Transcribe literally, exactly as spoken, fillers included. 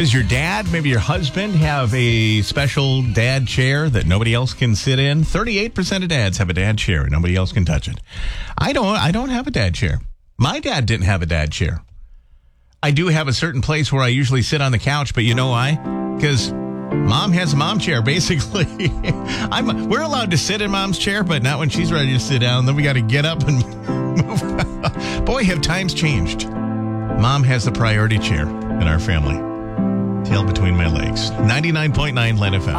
Does your dad, maybe your husband, have a special dad chair that nobody else can sit in? thirty-eight percent of dads have a dad chair. Nobody else can touch it. I don't. I don't have a dad chair. My dad didn't have a dad chair. I do have a certain place where I usually sit on the couch, but you know why? Because mom has a mom chair, basically. I'm, we're allowed to sit in mom's chair, but not when she's ready to sit down. Then we got to get up and move. Boy, have times changed. Mom has the priority chair in our family. Tail between my legs. ninety-nine point nine Len F M.